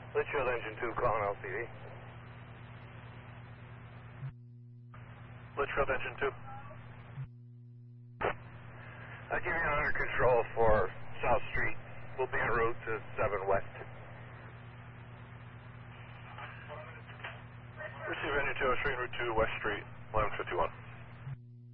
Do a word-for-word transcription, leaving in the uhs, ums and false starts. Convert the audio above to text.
Litchfield Engine two calling L C D. Litchfield Engine two. I'll give you under control for South Street. We'll be en route to seven West. Receive Engine two, Street, Route two, West Street, eleven fifty-one.